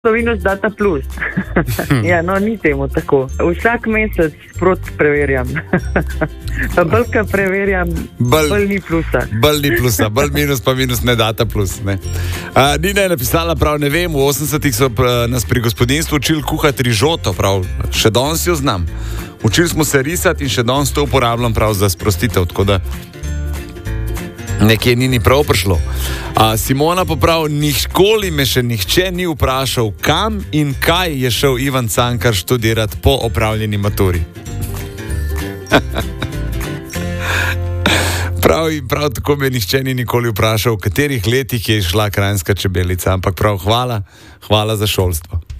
minus data plus. Ja, no, ni temu tako. Vsak mesec sprot preverjam. Pa bolj preverjam, bolj ni plusa. Bolj ni plusa, bolj minus pa minus ne data plus. Ne. Nina je napisala, prav ne vem, v 80-ih so nas pri gospodinstvu učili kuhati rižoto, prav, še danes jo znam. Učili smo se risati in še danes to uporabljam prav za sprostitev, tako da nekje ni prav prišlo. Simona pa prav, nikoli me še nihče ni vprašal, kam in kaj je šel Ivan Cankar študirati po opravljeni maturi. Prav tako me nihče ni nikoli vprašal, v katerih letih je šla Kranjska čebelica, ampak prav hvala za šolstvo.